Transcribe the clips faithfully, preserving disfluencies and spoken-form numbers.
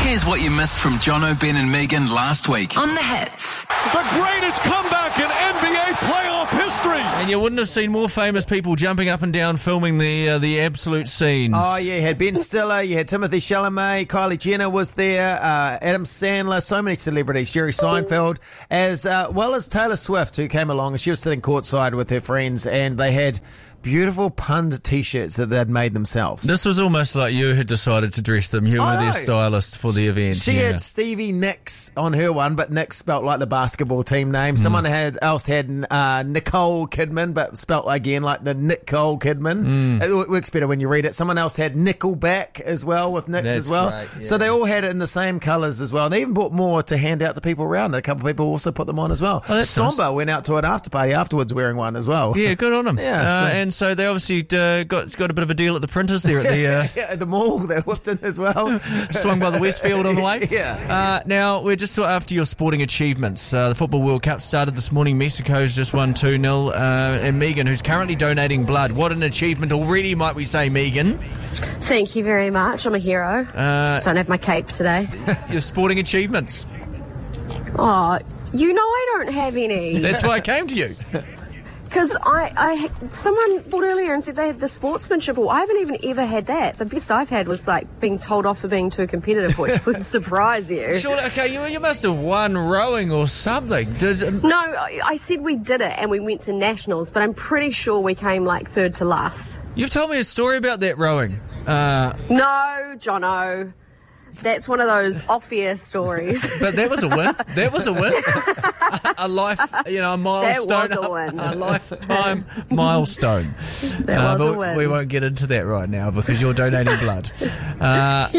Here's what you missed from Jono, Ben and Megan last week on The Hits. The greatest comeback in N B A playoff history. And you wouldn't have seen more famous people jumping up and down filming the uh, the absolute scenes. Oh, yeah, you had Ben Stiller, you had Timothy Chalamet, Kylie Jenner was there, uh, Adam Sandler, so many celebrities, Jerry Seinfeld, as uh, well as Taylor Swift, who came along, and she was sitting courtside with her friends, and they had beautiful punned T-shirts that they'd made themselves. This was almost like you had decided to dress them. You were their stylist for the event. She yeah. had Stevie Nicks on her one, but Nicks spelt like the basketball team name. Mm. Someone had else had uh, Nicole Kidman, but spelt again like the Nicole Kidman. Mm. It works better when you read it. Someone else had Nickelback as well, with Nicks That's as well. Great, yeah. So they all had it in the same colours as well. They even bought more to hand out to people around. A couple of people also put them on as well. Oh, Somba nice. went out to an after party afterwards wearing one as well. Yeah, good on them. Yeah, uh, so. and so they obviously uh, got got a bit of a deal at the printers there at the uh, yeah, at the mall. They whipped in as well. swung by the Westfield on the way. Yeah. Uh, now we're just after your sporting achievements. Uh, the Football World Cup started this morning. Mexico's just won two nil. Uh, and Megan, who's currently donating blood. What an achievement already, might we say, Megan? Thank you very much. I'm a hero. Uh, Just don't have my cape today. Your sporting achievements. Oh, you know I don't have any. That's why I came to you. Because I, I, someone called earlier and said they had the sportsmanship. Well, I haven't even ever had that. The best I've had was like being told off for being too competitive, which would surprise you. Sure, okay, you, you must have won rowing or something. Did, um... No, I, I said we did it and we went to nationals, but I'm pretty sure we came like third to last. You've told me a story about that rowing. Uh... No, Jono. That's one of those off-air stories. But that was a win. That was a win. a, a life, you know, a milestone. That was a win. A lifetime milestone. That uh, was but a win. We won't get into that right now because you're donating blood. Uh,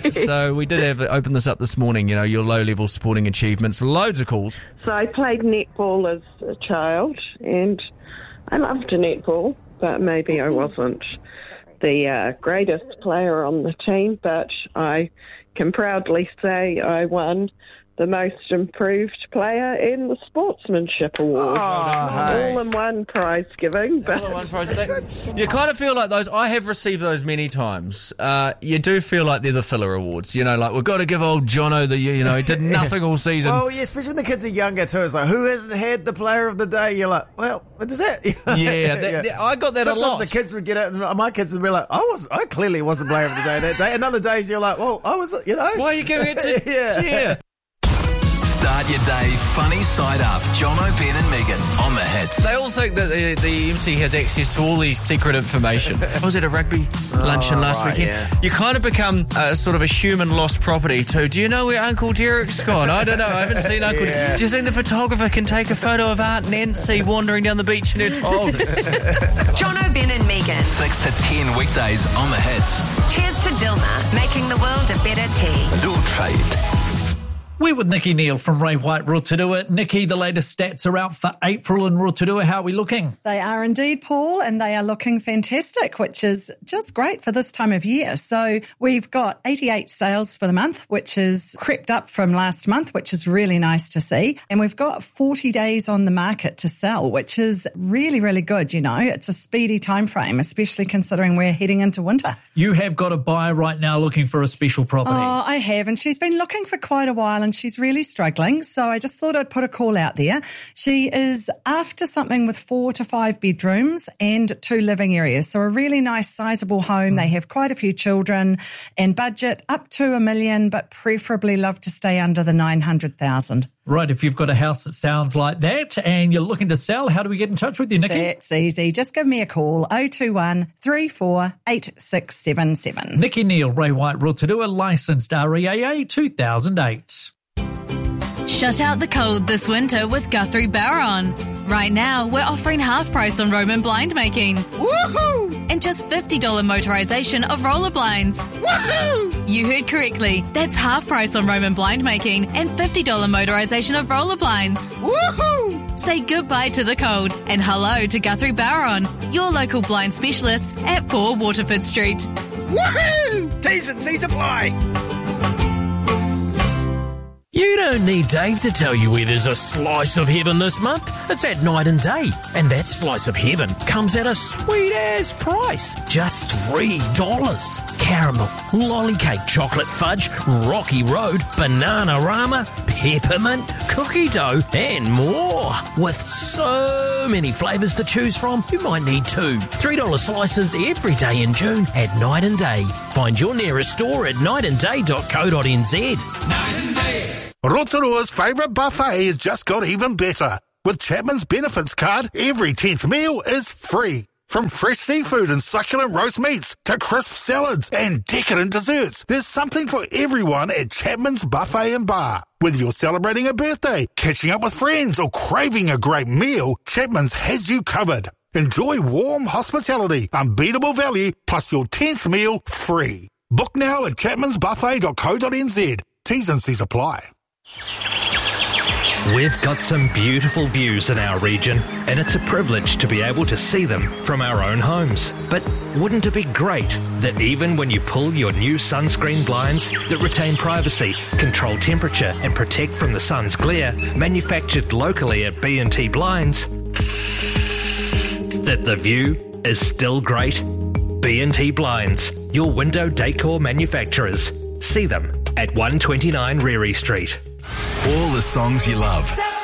so we did have open this up this morning, you know, your low-level sporting achievements. Loads of calls. So I played netball as a child and I loved netball, but maybe I wasn't the uh, greatest player on the team, but I can proudly say I won the most improved player in the Sportsmanship Award. Oh, hey. All in one prize giving. But All in one prize. You kind of feel like those, I have received those many times. Uh, you do feel like they're the filler awards. You know, like we've got to give old Jono the, you know, he did nothing all season. Well, yeah, especially when the kids are younger too. It's like, who hasn't had the player of the day? You're like, well, what is that? Yeah, that, yeah. that, I got that Sometimes a lot. the kids would get it, and my kids would be like, I was, I clearly wasn't player of the day that day. And other days you're like, well, I was, you know. Why are you giving it to? yeah. yeah. Start your day funny side up. Jono, Ben and Megan on The Hits. They all think that the, the M C has access to all these secret information. I was at a rugby luncheon Oh, last right, weekend. yeah. You kind of become uh, sort of a human lost property too. Do you know where Uncle Derek's gone? I don't know. I haven't seen Uncle Yeah. Do you think the photographer can take a photo of Aunt Nancy wandering down the beach in her togs? Jono, Ben and Megan. six to ten weekdays on The Hits. Cheers to Dilma, making the world a better tea. Dual Trade. We're with Nikki Neal from Ray White Rotorua. Nikki, the latest stats are out for April in Rotorua. How are we looking? They are indeed, Paul, and they are looking fantastic, which is just great for this time of year. So we've got eighty-eight sales for the month, which is crept up from last month, which is really nice to see. And we've got forty days on the market to sell, which is really, really good. You know, it's a speedy time frame, especially considering we're heading into winter. You have got a buyer right now looking for a special property. Oh, I have, and she's been looking for quite a while, and she's really struggling. So I just thought I'd put a call out there. She is after something with four to five bedrooms and two living areas. So a really nice, sizable home. Mm. They have quite a few children, and budget up to a million, but preferably love to stay under the nine hundred thousand. Right, if you've got a house that sounds like that and you're looking to sell, how do we get in touch with you, Nikki? That's easy. Just give me a call, oh two one, three four eight six seven seven. Nikki Neal, Ray White Rotorua, licensed R E A A two thousand eight. Shut out the cold this winter with Guthrie Barron. Right now, we're offering half price on Roman blind making. Woohoo! And just fifty dollars motorisation of roller blinds. Woohoo! You heard correctly. That's half price on Roman blind making and fifty dollars motorisation of roller blinds. Woohoo! Say goodbye to the cold and hello to Guthrie Barron, your local blind specialist at four Waterford Street. Woohoo! T's and C's apply. You don't need Dave to tell you where there's a slice of heaven this month. It's at Night and Day. And that slice of heaven comes at a sweet-ass price. Just three dollars. Caramel, lolly cake, chocolate fudge, Rocky Road, Bananarama, peppermint, cookie dough, and more. With so many flavours to choose from, you might need two. three dollar slices every day in June at Night and Day. Find your nearest store at night and day dot co dot n z. Night and Day. Rotorua's favourite buffet has just got even better. With Chapman's Benefits card, every tenth meal is free. From fresh seafood and succulent roast meats to crisp salads and decadent desserts, there's something for everyone at Chapman's Buffet and Bar. Whether you're celebrating a birthday, catching up with friends, or craving a great meal, Chapman's has you covered. Enjoy warm hospitality, unbeatable value, plus your tenth meal free. Book now at chapmans buffet dot co dot n z. T's and C's apply. We've got some beautiful views in our region, and it's a privilege to be able to see them from our own homes. But wouldn't it be great that even when you pull your new sunscreen blinds that retain privacy, control temperature and protect from the sun's glare, manufactured locally at B and T Blinds, that the view is still great? B and T Blinds, your window decor manufacturers. See them at one twenty-nine Reary Street. All the songs you love.